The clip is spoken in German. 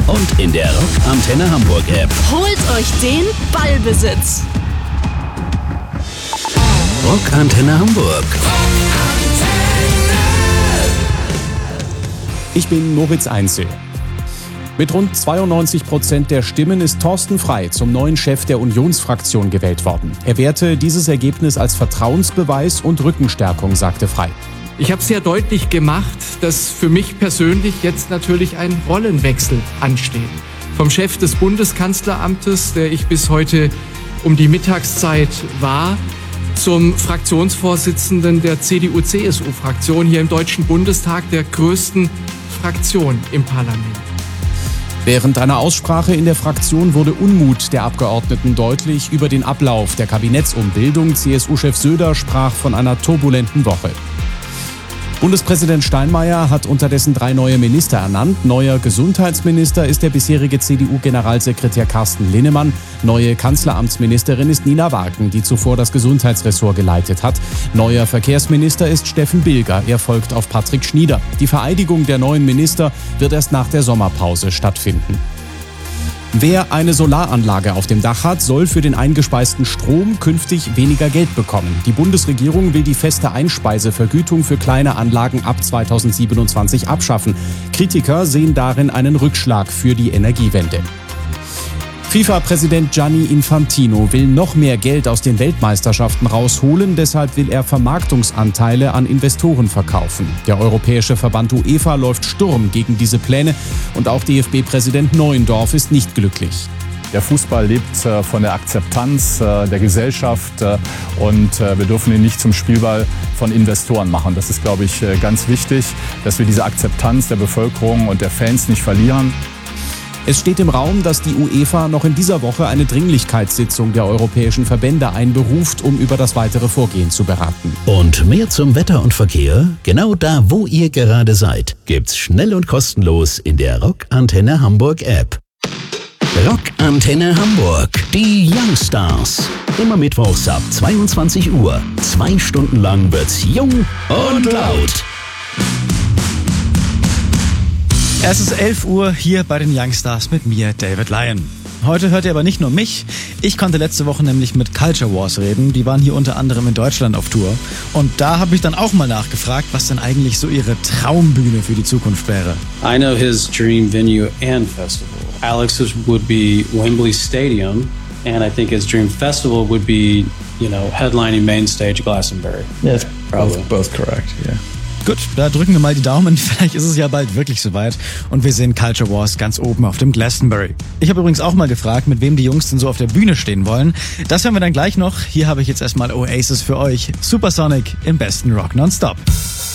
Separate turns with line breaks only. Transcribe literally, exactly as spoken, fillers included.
und in der Rock Antenne Hamburg App.
Holt euch den Ballbesitz.
Rock Antenne Hamburg.
Ich bin Moritz Einzel. Mit rund zweiundneunzig Prozent der Stimmen ist Thorsten Frey zum neuen Chef der Unionsfraktion gewählt worden. Er werte dieses Ergebnis als Vertrauensbeweis und Rückenstärkung, sagte Frey.
Ich habe sehr deutlich gemacht, dass für mich persönlich jetzt natürlich ein Rollenwechsel ansteht. Vom Chef des Bundeskanzleramtes, der ich bis heute um die Mittagszeit war, zum Fraktionsvorsitzenden der C D U-C S U-Fraktion hier im Deutschen Bundestag, der größten Fraktion im Parlament.
Während einer Aussprache in der Fraktion wurde Unmut der Abgeordneten deutlich über den Ablauf der Kabinettsumbildung. C S U-Chef Söder sprach von einer turbulenten Woche. Bundespräsident Steinmeier hat unterdessen drei neue Minister ernannt. Neuer Gesundheitsminister ist der bisherige C D U-Generalsekretär Carsten Linnemann. Neue Kanzleramtsministerin ist Nina Warken, die zuvor das Gesundheitsressort geleitet hat. Neuer Verkehrsminister ist Steffen Bilger. Er folgt auf Patrick Schnieder. Die Vereidigung der neuen Minister wird erst nach der Sommerpause stattfinden. Wer eine Solaranlage auf dem Dach hat, soll für den eingespeisten Strom künftig weniger Geld bekommen. Die Bundesregierung will die feste Einspeisevergütung für kleine Anlagen ab zweitausendsiebenundzwanzig abschaffen. Kritiker sehen darin einen Rückschlag für die Energiewende. FIFA-Präsident Gianni Infantino will noch mehr Geld aus den Weltmeisterschaften rausholen. Deshalb will er Vermarktungsanteile an Investoren verkaufen. Der europäische Verband UEFA läuft Sturm gegen diese Pläne. Und auch D F B-Präsident Neuendorf ist nicht glücklich.
Der Fußball lebt äh, von der Akzeptanz äh, der Gesellschaft äh, und äh, wir dürfen ihn nicht zum Spielball von Investoren machen. Das ist, glaube ich, äh, ganz wichtig, dass wir diese Akzeptanz der Bevölkerung und der Fans nicht verlieren.
Es steht im Raum, dass die UEFA noch in dieser Woche eine Dringlichkeitssitzung der europäischen Verbände einberuft, um über das weitere Vorgehen zu beraten.
Und mehr zum Wetter und Verkehr? Genau da, wo ihr gerade seid, gibt's schnell und kostenlos in der Rock Antenne Hamburg App. Rock Antenne Hamburg, die Youngstars. Immer mittwochs ab zweiundzwanzig Uhr. Zwei Stunden lang wird's jung und laut.
Es ist elf Uhr hier bei den Youngstars mit mir, David Lyon. Heute hört ihr aber nicht nur mich. Ich konnte letzte Woche nämlich mit Culture Wars reden. Die waren hier unter anderem in Deutschland auf Tour. Und da habe ich dann auch mal nachgefragt, was denn eigentlich so ihre Traumbühne für die Zukunft wäre.
I know his dream venue and festival. Alex's would be Wembley Stadium. And I think his dream festival would be, you know, headlining main stage Glastonbury.
Yes, both, both correct, yeah.
Gut, da drücken wir mal die Daumen. Vielleicht ist es ja bald wirklich soweit und wir sehen Culture Wars ganz oben auf dem Glastonbury. Ich habe übrigens auch mal gefragt, mit wem die Jungs denn so auf der Bühne stehen wollen. Das hören wir dann gleich noch. Hier habe ich jetzt erstmal Oasis für euch. Supersonic im besten Rock Nonstop.